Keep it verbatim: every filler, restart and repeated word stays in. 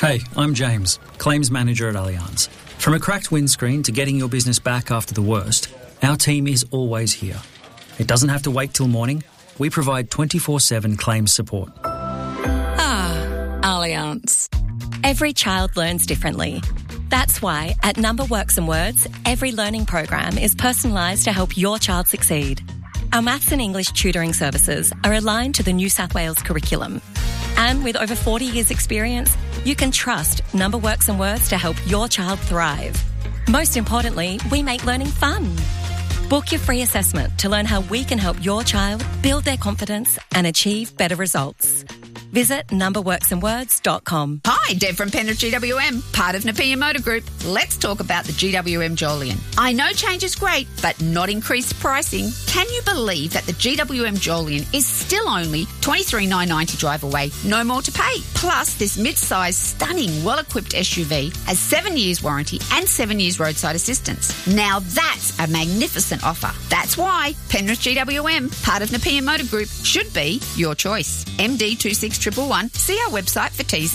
Hey, I'm James, Claims Manager at Allianz. From a cracked windscreen to getting your business back after the worst, our team is always here. It doesn't have to wait till morning. We provide twenty-four seven claims support. Ah, Allianz. Every child learns differently. That's why at Number Works and Words, every learning program is personalised to help your child succeed. Our maths and English tutoring services are aligned to the New South Wales curriculum. And with over forty years experience, you can trust Number Works and Words to help your child thrive. Most importantly, we make learning fun. Book your free assessment to learn how we can help your child build their confidence and achieve better results. Visit number works and words dot com. Hi, Deb from Penrith G W M, part of Napier Motor Group. Let's talk about the G W M Jolion. I know change is great, but not increased pricing. Can you believe that the G W M Jolion is still only twenty-three thousand nine hundred ninety drive away, no more to pay? Plus, this mid-sized, stunning, well-equipped S U V has seven years warranty and seven years roadside assistance. Now that's a magnificent offer. That's why Penrith G W M, part of Napier Motor Group, should be your choice. M D two six one one one. See our website for T's